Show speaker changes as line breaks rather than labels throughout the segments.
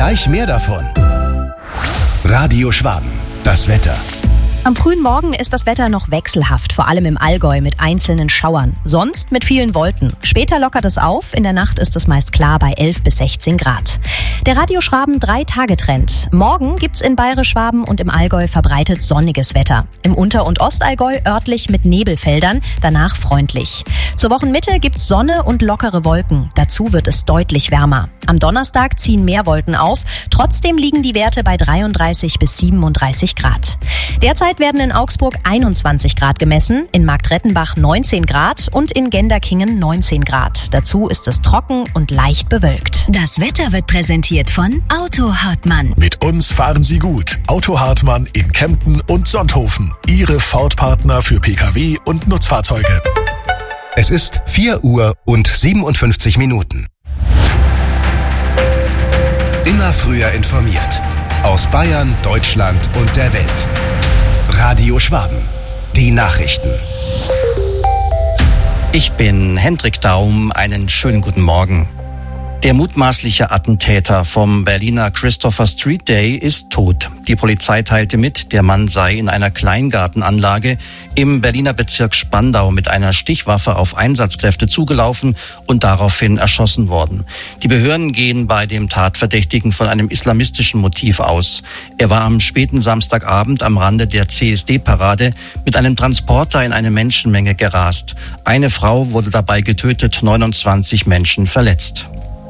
Gleich mehr davon. Radio Schwaben, das Wetter.
Am frühen Morgen ist das Wetter noch wechselhaft, vor allem im Allgäu mit einzelnen Schauern. Sonst mit vielen Wolken. Später lockert es auf, in der Nacht ist es meist klar bei 11 bis 16 Grad. Der Radio Schwaben 3-Tage-Trend. Morgen gibt's in Bayerisch-Schwaben und im Allgäu verbreitet sonniges Wetter. Im Unter- und Ostallgäu örtlich mit Nebelfeldern, danach freundlich. Zur Wochenmitte gibt's Sonne und lockere Wolken. Dazu wird es deutlich wärmer. Am Donnerstag ziehen mehr Wolken auf. Trotzdem liegen die Werte bei 33 bis 37 Grad. Derzeit werden in Augsburg 21 Grad gemessen, in Marktrettenbach 19 Grad und in Genderkingen 19 Grad. Dazu ist es trocken und leicht bewölkt.
Das Wetter wird präsentiert von Auto Hartmann.
Mit uns fahren Sie gut. Auto Hartmann in Kempten und Sonthofen. Ihre Ford-Partner für Pkw und Nutzfahrzeuge. Es ist 4 Uhr und 57 Minuten. Immer früher informiert. Aus Bayern, Deutschland und der Welt. Radio Schwaben. Die Nachrichten.
Ich bin Hendrik Daum. Einen schönen guten Morgen. Der mutmaßliche Attentäter vom Berliner Christopher Street Day ist tot. Die Polizei teilte mit, der Mann sei in einer Kleingartenanlage im Berliner Bezirk Spandau mit einer Stichwaffe auf Einsatzkräfte zugelaufen und daraufhin erschossen worden. Die Behörden gehen bei dem Tatverdächtigen von einem islamistischen Motiv aus. Er war am späten Samstagabend am Rande der CSD-Parade mit einem Transporter in eine Menschenmenge gerast. Eine Frau wurde dabei getötet, 29 Menschen verletzt.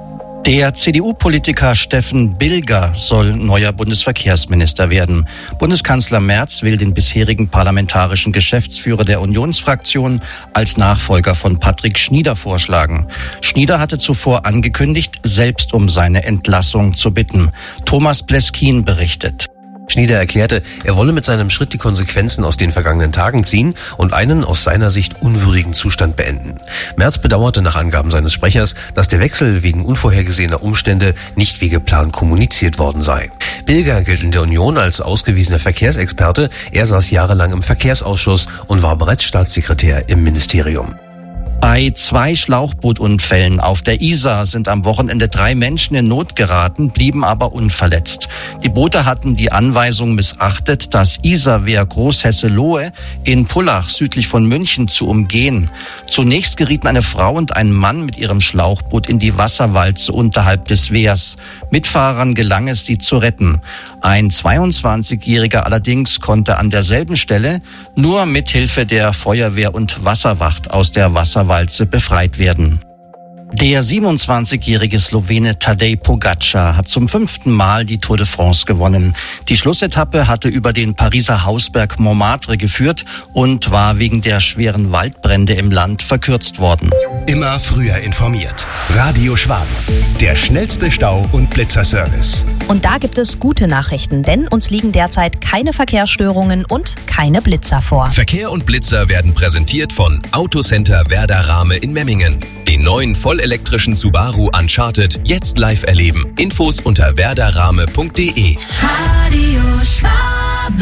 Der CDU-Politiker Steffen Bilger soll neuer Bundesverkehrsminister werden. Bundeskanzler Merz will den bisherigen parlamentarischen Geschäftsführer der Unionsfraktion als Nachfolger von Patrick Schnieder vorschlagen. Schnieder hatte zuvor angekündigt, selbst um seine Entlassung zu bitten. Thomas Pleskin berichtet.
Schnieder erklärte, er wolle mit seinem Schritt die Konsequenzen aus den vergangenen Tagen ziehen und einen aus seiner Sicht unwürdigen Zustand beenden. Merz bedauerte nach Angaben seines Sprechers, dass der Wechsel wegen unvorhergesehener Umstände nicht wie geplant kommuniziert worden sei. Bilger gilt in der Union als ausgewiesener Verkehrsexperte. Er saß jahrelang im Verkehrsausschuss und war bereits Staatssekretär im Ministerium.
Bei 2 Schlauchbootunfällen auf der Isar sind am Wochenende 3 Menschen in Not geraten, blieben aber unverletzt. Die Boote hatten die Anweisung missachtet, das Isarwehr Großhesselohe in Pullach südlich von München zu umgehen. Zunächst gerieten eine Frau und ein Mann mit ihrem Schlauchboot in die Wasserwalze unterhalb des Wehrs. Mitfahrern gelang es, sie zu retten. Ein 22-Jähriger allerdings konnte an derselben Stelle nur mit Hilfe der Feuerwehr und Wasserwacht aus der Wasserwalze befreit werden. Der 27-jährige Slowene Tadej Pogačar hat zum 5. Mal die Tour de France gewonnen. Die Schlussetappe hatte über den Pariser Hausberg Montmartre geführt und war wegen der schweren Waldbrände im Land verkürzt worden.
Immer früher informiert. Radio Schwaben. Der schnellste Stau- und Blitzerservice.
Und da gibt es gute Nachrichten, denn uns liegen derzeit keine Verkehrsstörungen und keine Blitzer vor.
Verkehr und Blitzer werden präsentiert von Autocenter Werder Rahme in Memmingen. Den neuen vollelektrischen Subaru Uncharted jetzt live erleben. Infos unter werderrahme.de.
Radio Schwaben,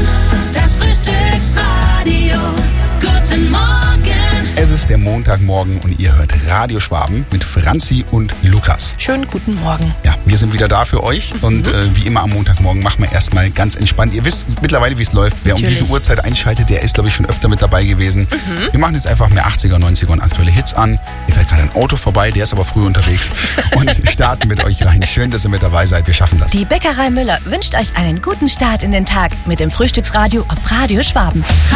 das Frühstücksradio. Guten Morgen.
Es ist der Montagmorgen und ihr hört Radio Schwaben mit Franzi und Lukas.
Schönen guten Morgen.
Ja, wir sind wieder da für euch und wie immer am Montagmorgen machen wir erstmal ganz entspannt. Ihr wisst mittlerweile, wie es läuft. Wer um diese Uhrzeit einschaltet, der ist, glaube ich, schon öfter mit dabei gewesen. Wir machen jetzt einfach mehr 80er, 90er und aktuelle Hits an. Mir fährt gerade ein Auto vorbei, der ist aber früh unterwegs und starten mit euch rein. Schön, dass ihr mit dabei seid. Wir schaffen das.
Die Bäckerei Müller wünscht euch einen guten Start in den Tag mit dem Frühstücksradio auf Radio Schwaben.